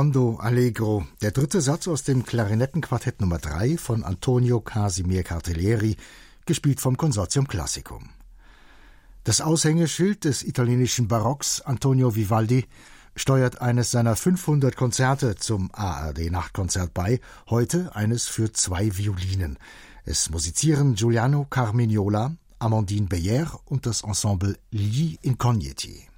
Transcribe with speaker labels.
Speaker 1: Rondo Allegro, der dritte Satz aus dem Klarinettenquartett Nummer 3 von Antonio Casimir Cartellieri, gespielt vom Consortium Classicum. Das Aushängeschild des italienischen Barocks, Antonio Vivaldi, steuert eines seiner 500 Konzerte zum ARD-Nachtkonzert bei, heute eines für 2 Violinen. Es musizieren Giuliano Carmignola, Amandine Beyer und das Ensemble Gli Incogniti.